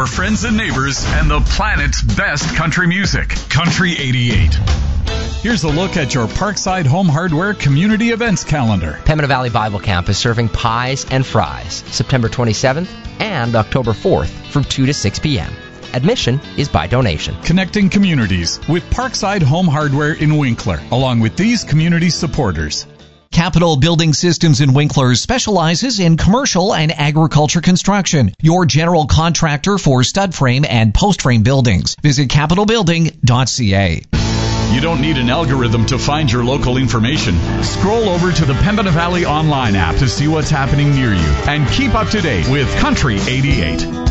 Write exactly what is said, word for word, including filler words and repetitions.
your friends and neighbors, and the planet's best country music. Country eighty-eight. Here's a look at your Parkside Home Hardware community events calendar. Pembina Valley Bible Camp is serving pies and fries September twenty-seventh and October fourth from two to six p.m. Admission is by donation. Connecting communities with Parkside Home Hardware in Winkler, along with these community supporters. Capital Building Systems in Winkler specializes in commercial and agriculture construction. Your general contractor for stud frame and post frame buildings. Visit capital building dot c a. You don't need an algorithm to find your local information. Scroll over to the Pembina Valley online app to see what's happening near you and keep up to date with Country eighty-eight.